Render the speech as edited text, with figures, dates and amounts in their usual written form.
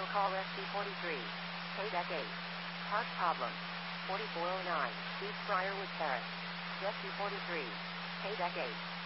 Cancel call SC43. Payback 8. Park problem. 4409. East Briarwood Terrace. SC43. Payback 8.